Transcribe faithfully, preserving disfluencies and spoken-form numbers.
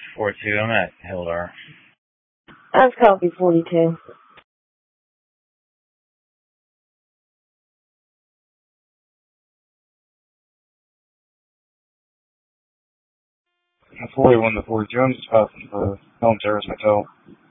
forty-two, I'm at Hildar. That's copy forty-two. forty-one to forty-two, I'm just passing for home service myself.